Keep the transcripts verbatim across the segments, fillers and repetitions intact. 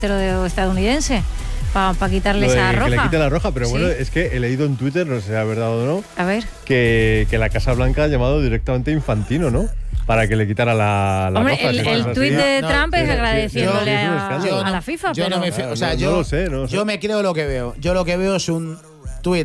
estadounidense para pa quitarle Lo de esa roja. Que le quite la roja, pero Sí. bueno, es que he leído en Twitter, no sé si es verdad o no, A ver. que, que la Casa Blanca ha llamado directamente a Infantino, ¿no? Para que le quitara la, la Hombre, roja. el, si el es así. tuit de No, Trump es sí, sí, agradeciéndole sí, sí, es un a, escándalo. a la FIFA, Yo pero... no me fío, o sea, No, yo, no lo sé, no lo sé. yo me creo lo que veo. Yo lo que veo es un tuit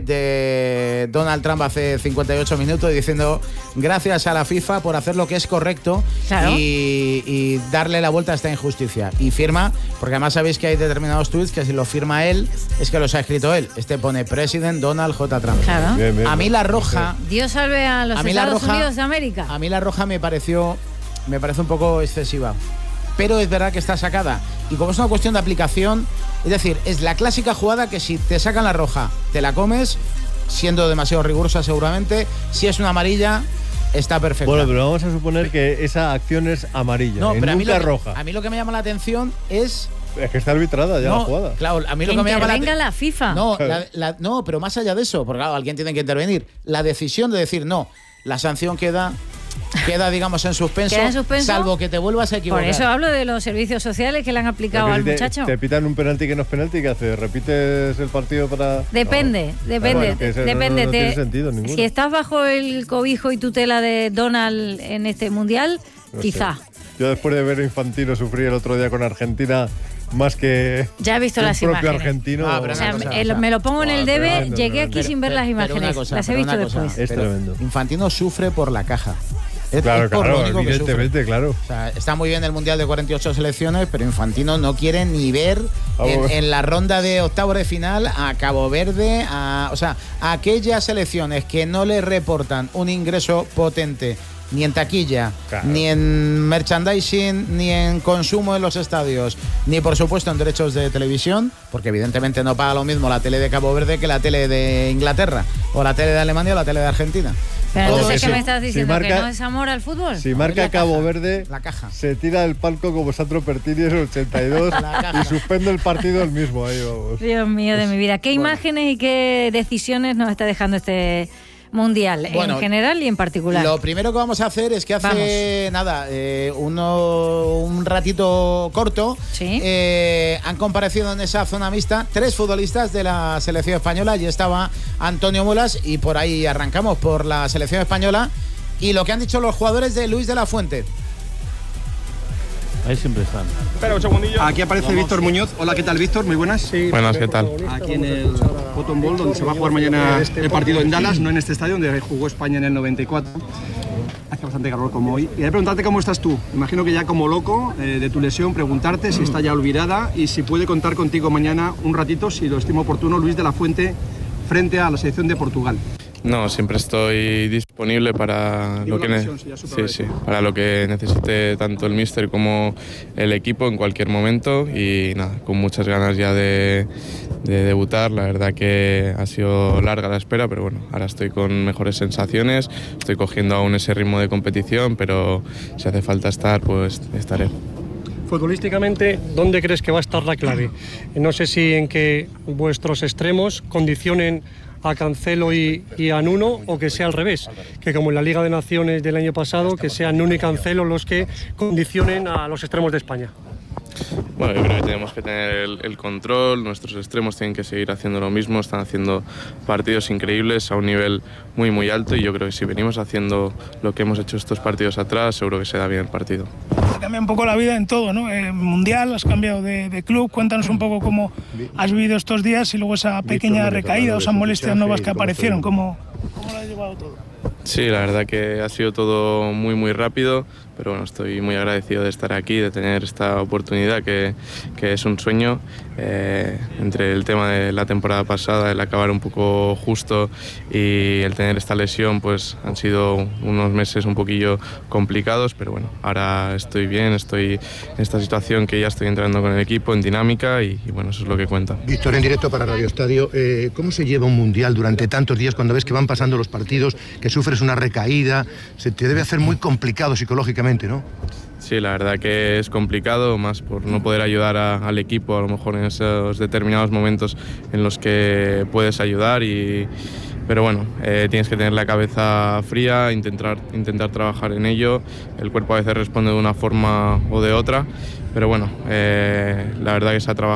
de Donald Trump hace cincuenta y ocho minutos diciendo gracias a la FIFA por hacer lo que es correcto Claro. y, y darle la vuelta a esta injusticia. Y firma, porque además sabéis que hay determinados tuits que si lo firma él, es que los ha escrito él. Este pone President Donald J. Trump. Claro. Bien, bien, A mí la roja... Dios salve a los A mí la Estados roja- Unidos de América. A mí la roja me pareció me parece un poco excesiva. Pero es verdad que está sacada. Y como es una cuestión de aplicación, es decir, es la clásica jugada que si te sacan la roja, te la comes, siendo demasiado rigurosa seguramente. Si es una amarilla, está perfecta. Bueno, pero vamos a suponer que esa acción es amarilla, no, y pero a mí, nunca lo que, roja. a mí lo que me llama la atención es... Es que está arbitrada ya no, la jugada. Claro, a mí Que lo que me llama la intervenga atención... la FIFA. No, la- la- no, pero más allá de eso, porque claro, alguien tiene que intervenir. La decisión de decir, no, la sanción queda... Queda, digamos, en suspenso, ¿Queda en suspenso? salvo que te vuelvas a equivocar. Por eso hablo de los servicios sociales que le han aplicado Porque al si te, muchacho. te pitan un penalti que no es penalti, ¿qué haces? ¿Repites el partido para...? Depende, No. depende, Bueno, que ese no- depende. No, te- tiene sentido ninguno. si estás bajo el cobijo y tutela de Donald en este mundial, No sé. quizá. Yo después de ver a Infantino sufrir el otro día con Argentina, más que Ya he visto un las propio imágenes. argentino... Ah, pero O sea, una cosa, me, o sea, me lo pongo en el Buah, debe, tremendo, llegué tremendo. aquí sin ver las Pero- pero imágenes. una cosa, las he pero visto una cosa, después. Es pero tremendo. Infantino sufre por la caja. Es, Claro, es por claro, lo único que sufre. evidentemente, claro. O sea, está muy bien el Mundial de cuarenta y ocho selecciones, pero Infantino no quiere ni ver en, Vamos. en la ronda de octavos de final a Cabo Verde, a, o sea, a aquellas selecciones que no le reportan un ingreso potente ni en taquilla, Claro. ni en merchandising, ni en consumo en los estadios, ni por supuesto en derechos de televisión, porque evidentemente no paga lo mismo la tele de Cabo Verde que la tele de Inglaterra, o la tele de Alemania o la tele de Argentina. Pero Todo entonces, ¿qué eso. me estás Si diciendo? ¿Que marca- no es amor al fútbol? Si marca la Cabo caja, Verde, la caja. se tira del palco como Sandro Pertini en el ochenta y dos La caja. y suspende el partido el mismo. Ahí vamos. Dios mío de mi vida. ¿Qué Bueno. imágenes y qué decisiones nos está dejando este mundial Bueno, en general y en particular? Lo primero que vamos a hacer es que hace nada, eh, uno, un ratito corto, Sí. eh, han comparecido en esa zona mixta tres futbolistas de la selección española. Allí estaba Antonio Molas y por ahí arrancamos por la selección española. Y lo que han dicho los jugadores de Luis de la Fuente. Ahí siempre están. Aquí aparece Víctor Muñoz. Hola, ¿qué tal, Víctor? Muy buenas. Buenas, ¿qué tal? Aquí en el Cotton Bowl, donde se va a jugar mañana el partido en Dallas, no en este estadio donde jugó España en el noventa y cuatro. Hace bastante calor como hoy. Y voy a preguntarte cómo estás tú. Imagino que ya como loco eh, de tu lesión, preguntarte si está ya olvidada y si puede contar contigo mañana un ratito, si lo estimo oportuno, Luis de la Fuente, frente a la selección de Portugal. No, siempre estoy disponible para Digo lo que la ne- lesión, si ya superado sí, sí, eso. para lo que necesite tanto el míster como el equipo en cualquier momento y nada, con muchas ganas ya de, de debutar. La verdad que ha sido larga la espera, pero bueno, ahora estoy con mejores sensaciones, estoy cogiendo aún ese ritmo de competición, pero si hace falta estar, pues estaré. Futbolísticamente, ¿dónde crees que va a estar la clave? No sé si en que vuestros extremos condicionen a Cancelo y, y a Nuno, o que sea al revés, que como en la Liga de Naciones del año pasado, que sean Nuno y Cancelo los que condicionen a los extremos de España. Bueno, yo creo que tenemos que tener el, el control, nuestros extremos tienen que seguir haciendo lo mismo, están haciendo partidos increíbles a un nivel muy muy alto y yo creo que si venimos haciendo lo que hemos hecho estos partidos atrás, seguro que se da bien el partido. Te cambia un poco la vida en todo, ¿no? Eh, mundial, has cambiado de, de club, cuéntanos un poco cómo has vivido estos días y luego esa pequeña recaída o esas molestias nuevas que aparecieron, ¿cómo, cómo lo has llevado todo? Sí, la verdad que ha sido todo muy muy rápido, pero bueno, estoy muy agradecido de estar aquí, de tener esta oportunidad que, que es un sueño. Eh, entre el tema de la temporada pasada, el acabar un poco justo y el tener esta lesión, pues han sido unos meses un poquillo complicados, pero bueno, ahora estoy bien, estoy en esta situación que ya estoy entrando con el equipo en dinámica y, y bueno, eso es lo que cuenta. Víctor, en directo para Radio Estadio, eh, ¿cómo se lleva un mundial durante tantos días cuando ves que van pasando los partidos, que sufres una recaída? Se te debe hacer muy complicado psicológicamente, ¿no? Sí, la verdad que es complicado, más por no poder ayudar a, al equipo, a lo mejor en esos determinados momentos en los que puedes ayudar y, pero bueno, eh, tienes que tener la cabeza fría, intentar, intentar trabajar en ello. El cuerpo a veces responde de una forma o de otra, pero bueno, eh, la verdad que se ha trabajado